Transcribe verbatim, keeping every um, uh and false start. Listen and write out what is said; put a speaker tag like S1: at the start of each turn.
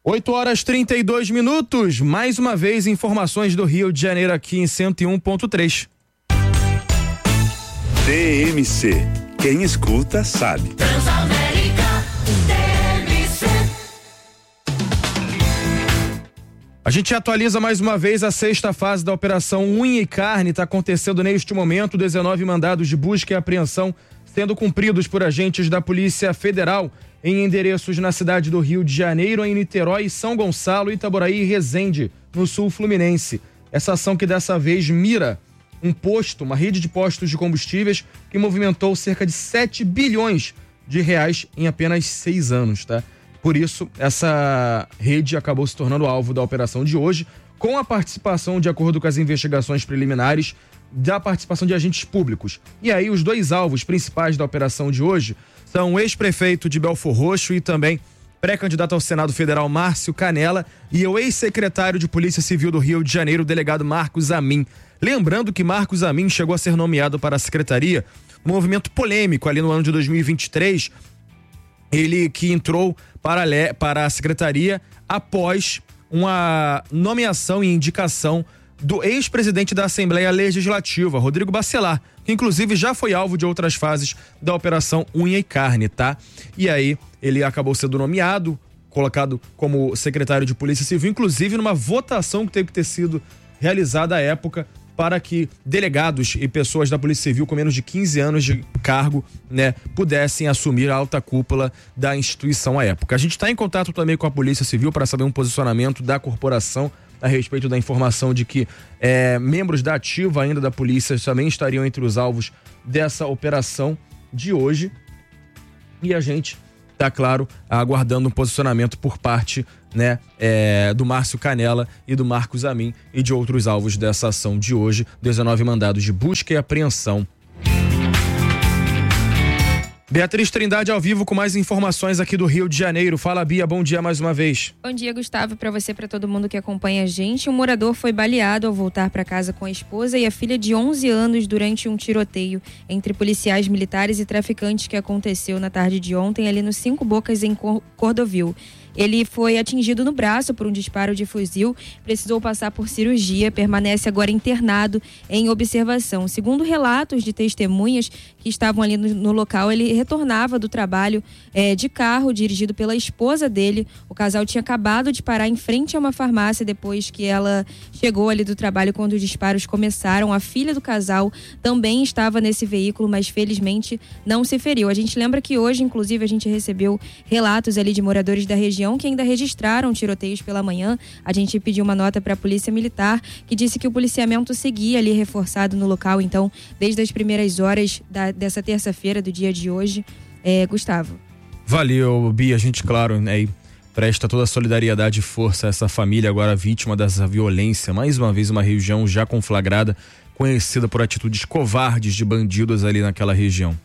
S1: oito horas e trinta e dois minutos, mais uma vez informações do Rio de Janeiro aqui em cento e um ponto três.
S2: T M C, quem escuta sabe.
S3: Transamérica, T M C.
S1: A gente atualiza mais uma vez a sexta fase da Operação Unha e Carne. Está acontecendo neste momento, dezenove mandados de busca e apreensão sendo cumpridos por agentes da Polícia Federal em endereços na cidade do Rio de Janeiro, em Niterói, São Gonçalo, Itaboraí e Resende, no sul fluminense. Essa ação que dessa vez mira um posto, uma rede de postos de combustíveis que movimentou cerca de sete bilhões de reais em apenas seis anos, tá? Por isso, essa rede acabou se tornando alvo da operação de hoje, com a participação, de acordo com as investigações preliminares, da participação de agentes públicos. E aí, os dois alvos principais da operação de hoje são o ex-prefeito de Belfor Roxo e também pré-candidato ao Senado Federal Márcio Canela e o ex-secretário de Polícia Civil do Rio de Janeiro, o delegado Marcos Amin. Lembrando que Marcos Amin chegou a ser nomeado para a secretaria, um movimento polêmico ali no ano de dois mil e vinte e três, ele que entrou para, para a secretaria após uma nomeação e indicação do ex-presidente da Assembleia Legislativa, Rodrigo Bacelar, que inclusive já foi alvo de outras fases da Operação Unha e Carne, tá? E aí ele acabou sendo nomeado, colocado como secretário de Polícia Civil, inclusive numa votação que teve que ter sido realizada à época para que delegados e pessoas da Polícia Civil com menos de quinze anos de cargo, né, pudessem assumir a alta cúpula da instituição à época. A gente está em contato também com a Polícia Civil para saber um posicionamento da corporação a respeito da informação de que é, membros da ativa ainda da polícia também estariam entre os alvos dessa operação de hoje. E a gente está, claro, aguardando um posicionamento por parte, né, é, do Márcio Canela e do Marcos Amin e de outros alvos dessa ação de hoje. dezenove mandados de busca e apreensão. Beatriz Trindade ao vivo com mais informações aqui do Rio de Janeiro. Fala, Bia, bom dia mais uma vez.
S4: Bom dia, Gustavo, para você, para todo mundo que acompanha a gente. Um morador foi baleado ao voltar para casa com a esposa e a filha de onze anos durante um tiroteio entre policiais militares e traficantes que aconteceu na tarde de ontem ali no Cinco Bocas, em Cordovil. Ele foi atingido no braço por um disparo de fuzil, precisou passar por cirurgia, permanece agora internado em observação. Segundo relatos de testemunhas que estavam ali no, no local, ele retornava do trabalho é, de carro, dirigido pela esposa dele. O casal tinha acabado de parar em frente a uma farmácia depois que ela chegou ali do trabalho quando os disparos começaram. A filha do casal também estava nesse veículo, mas felizmente não se feriu. A gente lembra que hoje, inclusive, a gente recebeu relatos ali de moradores da região que ainda registraram tiroteios pela manhã. A gente pediu uma nota para a Polícia Militar que disse que o policiamento seguia ali reforçado no local, então, desde as primeiras horas da, dessa terça-feira do dia de hoje. É, Gustavo.
S1: Valeu, Bia. A gente, claro, né, e presta toda a solidariedade e força a essa família agora vítima dessa violência. Mais uma vez, uma região já conflagrada, conhecida por atitudes covardes de bandidos ali naquela região.